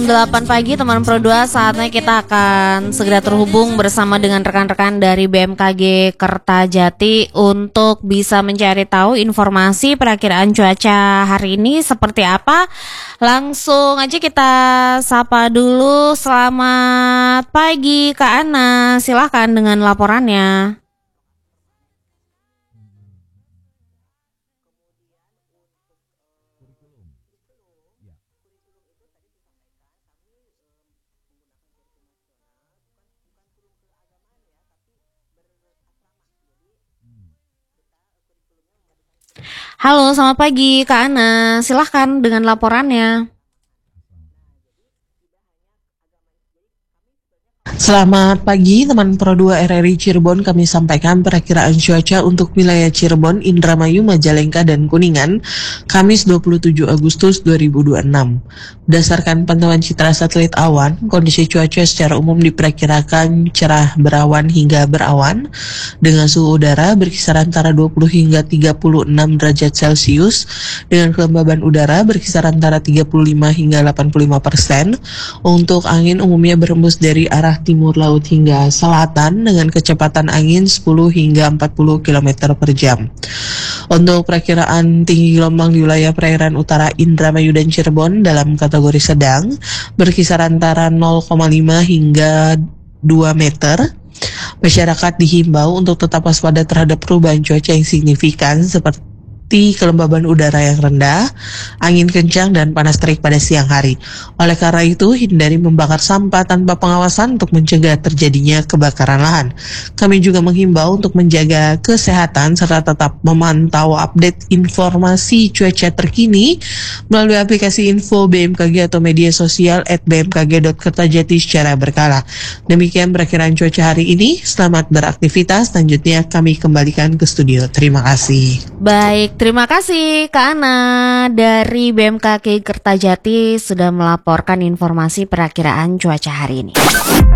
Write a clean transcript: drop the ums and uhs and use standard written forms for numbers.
8 pagi teman Pro 2, saatnya kita akan segera terhubung bersama dengan rekan-rekan dari BMKG Kertajati untuk bisa mencari tahu informasi perakiraan cuaca hari ini seperti apa. Langsung aja kita sapa dulu. Selamat pagi Kak Ana, silahkan dengan laporannya. Halo, selamat pagi Kak Ana, silahkan dengan laporannya. Selamat pagi teman Pro 2 RRI Cirebon, kami sampaikan perakiraan cuaca untuk wilayah Cirebon, Indramayu, Majalengka, dan Kuningan, Kamis 27 Agustus 2026. Berdasarkan pantauan citra satelit awan, kondisi cuaca secara umum diperkirakan cerah berawan hingga berawan, dengan suhu udara berkisar antara 20 hingga 36 derajat Celcius, dengan kelembaban udara berkisar antara 35 hingga 85%. Untuk angin umumnya berhembus dari arah timur laut hingga selatan dengan kecepatan angin 10 hingga 40 km per jam. Untuk perakiraan tinggi gelombang di wilayah perairan utara Indramayu dan Cirebon dalam kategori sedang berkisar antara 0,5 hingga 2 meter. Masyarakat dihimbau untuk tetap waspada terhadap perubahan cuaca yang signifikan seperti kelembaban udara yang rendah, angin kencang, dan panas terik pada siang hari. Oleh karena itu, hindari membakar sampah tanpa pengawasan untuk mencegah terjadinya kebakaran lahan. Kami juga menghimbau untuk menjaga kesehatan serta tetap memantau update informasi cuaca terkini melalui aplikasi info BMKG atau media sosial @bmkg.kertajati secara berkala. Demikian perakiraan cuaca hari ini. Selamat beraktivitas. Selanjutnya kami kembalikan ke studio. Terima kasih. Baik, terima kasih Kak Ana dari BMKG Kertajati sudah melaporkan informasi perakiraan cuaca hari ini.